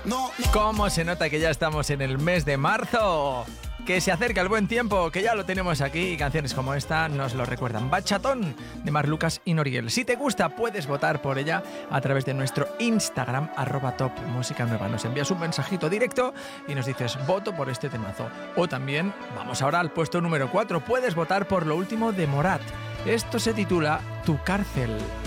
¿Cómo se nota que ya estamos en el mes de marzo? Que se acerca el buen tiempo, que ya lo tenemos aquí, y canciones como esta nos lo recuerdan. Bachatón, de Mar Lucas y Noriel. Si te gusta, puedes votar por ella a través de nuestro Instagram, @topmusicanueva. Nos envías un mensajito directo y nos dices, voto por este temazo. O también, vamos ahora al puesto número 4, puedes votar por lo último de Morat. Esto se titula Tu cárcel.